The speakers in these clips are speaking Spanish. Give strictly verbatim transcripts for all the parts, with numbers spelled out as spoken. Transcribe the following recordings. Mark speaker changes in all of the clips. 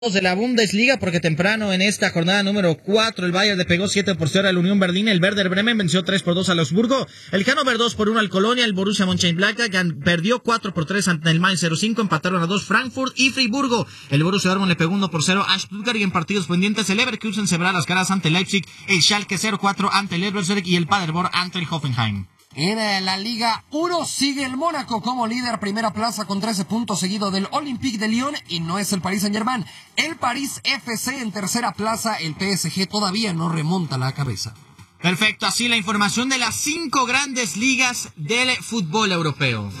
Speaker 1: de la Bundesliga, porque temprano en esta jornada número cuatro el Bayern le pegó siete por cero al Unión Berlín, el Werder Bremen venció tres por dos al Augsburgo, el Hannover dos por uno al Colonia, el Borussia Mönchengladbach perdió cuatro por tres ante el Mainz cero cinco, empataron a dos Frankfurt y Friburgo, el Borussia Dortmund le pegó uno por cero a Stuttgart, y en partidos pendientes el Leverkusen se verá las caras ante Leipzig, el Schalke cero cuatro ante el Leverkusen y el Paderborn ante el Hoffenheim.
Speaker 2: En la Liga uno sigue el Mónaco como líder, primera plaza con trece puntos, seguido del Olympique de Lyon, y no es el Paris Saint-Germain. El París F C en tercera plaza, el P S G todavía no remonta la cabeza.
Speaker 1: Perfecto, así la información de las cinco grandes ligas del fútbol europeo.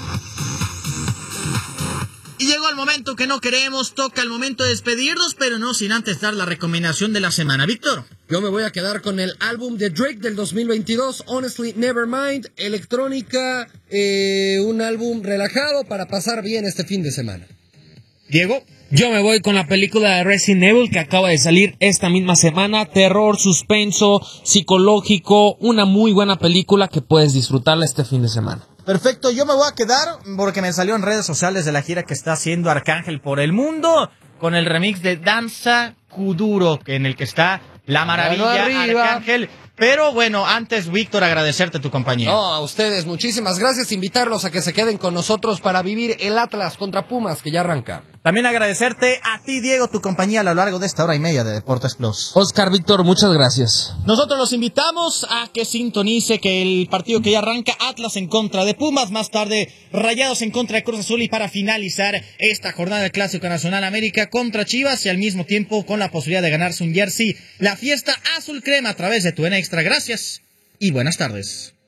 Speaker 1: Y llegó el momento que no queremos, toca el momento de despedirnos, pero no sin antes dar la recomendación de la semana. Víctor.
Speaker 2: Yo me voy a quedar con el álbum de Drake del dos mil veintidós, Honestly Nevermind, electrónica, eh, un álbum relajado para pasar bien este fin de semana.
Speaker 1: Diego.
Speaker 3: Yo me voy con la película de Resident Evil que acaba de salir esta misma semana, terror, suspenso, psicológico, una muy buena película que puedes disfrutarla este fin de semana.
Speaker 1: Perfecto, yo me voy a quedar porque me salió en redes sociales de la gira que está haciendo Arcángel por el mundo con el remix de Danza Kuduro, en el que está la maravilla Arcángel. Pero bueno, antes, Víctor, agradecerte tu compañía.
Speaker 2: No, a ustedes, muchísimas gracias, invitarlos a que se queden con nosotros para vivir el Atlas contra Pumas, que ya arranca.
Speaker 1: También agradecerte a ti, Diego, tu compañía a lo largo de esta hora y media de Deportes Plus.
Speaker 3: Oscar, Víctor, muchas gracias.
Speaker 1: Nosotros los invitamos a que sintonice que el partido que ya arranca, Atlas en contra de Pumas, más tarde Rayados en contra de Cruz Azul, y para finalizar esta jornada del Clásico Nacional América contra Chivas, y al mismo tiempo con la posibilidad de ganarse un jersey, la fiesta azul crema a través de tu N Extra. Gracias y buenas tardes.